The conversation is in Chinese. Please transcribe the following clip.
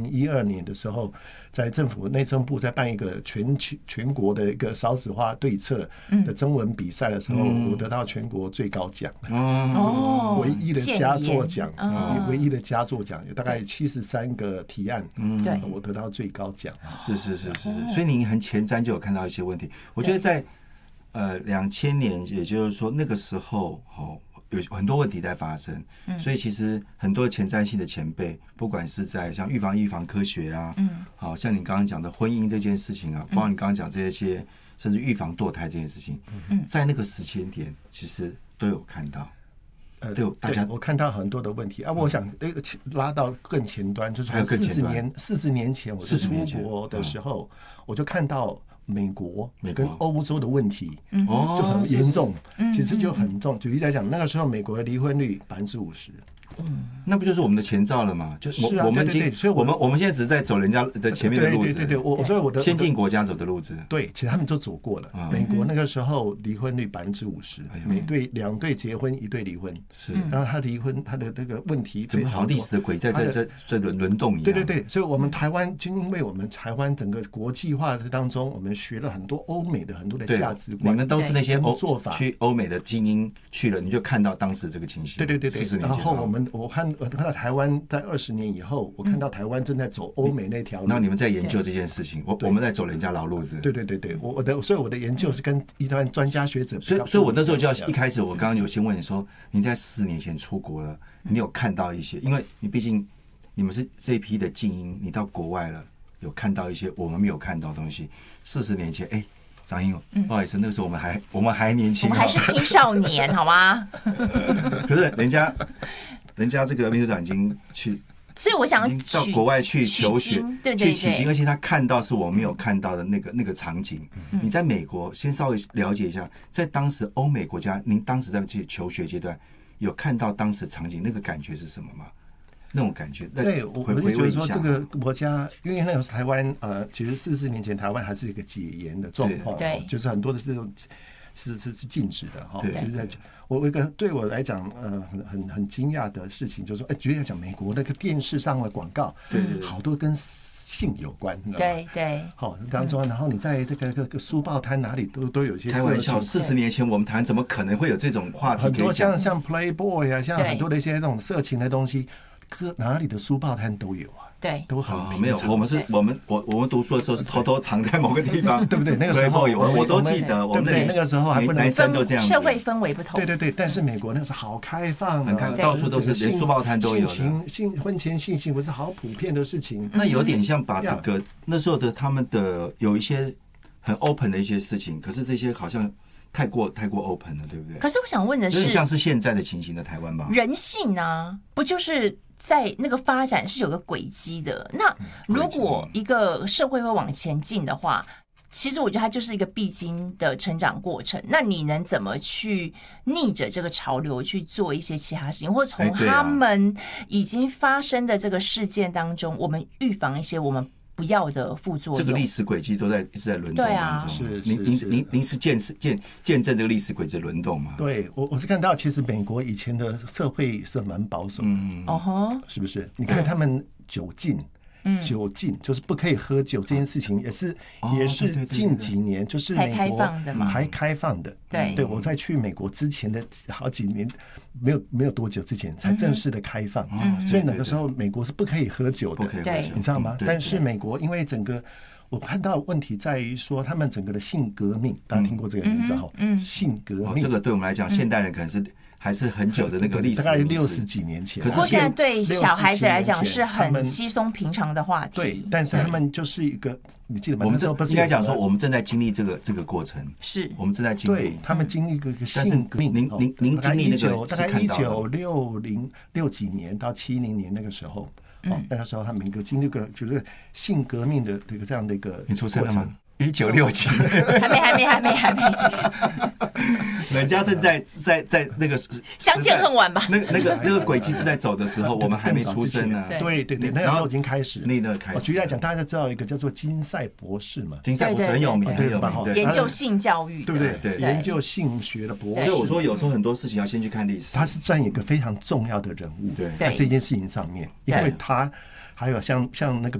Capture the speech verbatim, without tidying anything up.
零一二年的时候，在政府内政部在办一个全全国的一个少子化对策的征文比赛的时候，嗯、我得到全国最高奖， 哦， 唯一的佳作奖， 哦、 唯一的佳作奖有大概七十三个提案， 嗯，对， 我得到最高奖。 是是是是是，所以您很前瞻就有看到一些问题。我觉得在呃两千年，也就是说那个时候，哦。有很多问题在发生，嗯、所以其实很多前瞻性的前辈，不管是在像预防预防科学啊，嗯，好像你刚刚讲的婚姻这件事情啊，包括你刚刚讲这些，甚至预防堕胎这件事情，嗯，在那个时间点其实都有看到， 呃， 对，大家我看到很多的问题啊，我想拉到更前端，就是四十年四十年前我是出国的时候，我就看到。美国跟欧洲的问题就很严重，其实就很重。举例来讲，那个时候美国的离婚率百分之五十， 那不就是我们的前兆了吗？就是是啊， 我们对对对，所以我们我们现在只是在走人家的前面的路子， 对对对对，我所以我的先进国家走的路子， 对，其实他们都走过了。美国那个时候离婚率百分之五十，每对两对结婚一对离婚， 是， 然后他离婚他的这个问题怎么好历史的轨在在在在轮轮动一样， 对对对，所以我们台湾就因为我们台湾整个国际化的当中，我们学了很多欧美的很多的价值观， 你们都是那些欧做法， 去欧美的精英去了，你就看到当时这个情形， 对对对对，然后我们我看我看到台湾在二十年以后，我看到台湾正在走欧美那条路， 那你们在研究这件事情，我我们在走人家老路子， 对对对对，我我的所以我的研究是跟一般专家学者， 所以所以我那时候就要一开始我刚刚有先问你说，你在四年前出国了，你有看到一些，因为你毕竟你们是这一批的精英，你到国外了，有看到一些我们没有看到的东西。四十年前，哎、欸，张英，不好意思，那个时候我们还我们还年轻， 我们还是青少年，好吗？ 可是人家人家这个秘书长已经去。 所以我想到国外去求学， 对对对， 去取经，而且他看到是我没有看到的那个那个场景。嗯、你在美国，先稍微了解一下，在当时欧美国家，您当时在求学阶段有看到当时场景，那个感觉是什么吗？那种感觉， 对，我我就觉得说这个国家，因为那个台湾呃，其实四十年前台湾还是一个解严的状况，对，就是很多的这种。是是是禁止的哈，就是在我一个对我来讲，呃，很很很惊讶的事情，就是说，哎，举例来讲，美国那个电视上的广告， 对， 好多跟性有关， 对对， 好当中，然后你在这个个书报摊哪里都都有一些开玩笑，四十年前我们谈怎么可能会有这种话题？ 很多像像 Playboy 啊，像很多的一些那种色情的东西，各哪里的书报摊都有啊。 对， 都很、 哦、没有，我们是我们我我们读书的时候是偷偷藏在某个地方， 对不对？那个时候我我都记得，我们那个时候还不能男生都这样， 社会氛围不同。 对对对，但是美国那个是好开放的， 很开，到处都是，连书报摊都有的。 性性婚前性行为是好普遍的事情。 那有点像把这个那时候的他们的有一些很 open 的一些事情，可是这些好像太过太过 open 了，对不对？ 可是我想问的是， 像是现在的情形的台湾吧？ 人性啊，不就是在那个发展是有个轨迹的？那如果一个社会会往前进的话，其实我觉得它就是一个必经的成长过程。那你能怎么去逆着这个潮流去做一些其他事情，或者从他们已经发生的这个事件当中，我们预防一些我们不要的副作用？ 这个历史轨迹都在一直在轮动当中。 是您您您您是见见见证这个历史轨迹轮动吗？ 对，我我是看到，其实美国以前的社会是蛮保守的，嗯哦， 是不是？你看他们酒禁。酒禁就是不可以喝酒这件事情，也是、哦、也是近几年就是美国才开放的嘛， 才开放的。 对， 对我在去美国之前的好几年，没有没有多久之前才正式的开放，嗯、所以那个时候美国是不可以喝酒的， 对， 你知道吗？但是美国因为整个。我看到问题在于说，他们整个的性革命，大家听过这个名字哈？嗯，性革命、哦， 这个对我们来讲，现代人可能是还是很久的那个历史， 大概六十几年前。 可是现在对小孩子来讲是很稀松平常的话题。 对，但是他们就是一个，你记得吗？ 我们这应该讲说，我们正在经历这个这个过程， 是我们正在经历。 对，他们经历一个性革命。 您您您经历那个大概一九六零六几年到七零年那个时候。哦，那个时候他们一个经历个就是性革命的这个这样的一个你出生了吗？一九六七， 还没还没还没还没， 人家正在在在那个相见恨晚吧？ 那那个那个轨迹是在走的时候，我们还没出生呢。 对对对，那个时候已经开始。 那个开始。 我举例来讲，大家都知道一个叫做金赛博士嘛， 金赛博士很有名，很有名， 研究性教育， 对不对？对，研究性学的博士。 所以我说，有时候很多事情要先去看历史。 他是占一个非常重要的人物， 对， 在这件事情上面，因为他还有像像那个。